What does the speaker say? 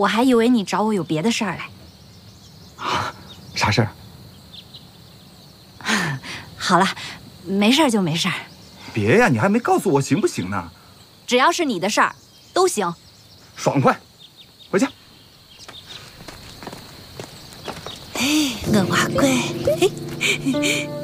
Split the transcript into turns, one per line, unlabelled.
我还以为你找我有别的事儿嘞。
啊，啥事儿？
好了，没事儿就没事儿。
别呀，你还没告诉我行不行呢？
只要是你的事儿，都行。
爽快，回去。
哎，我娃乖，嘿。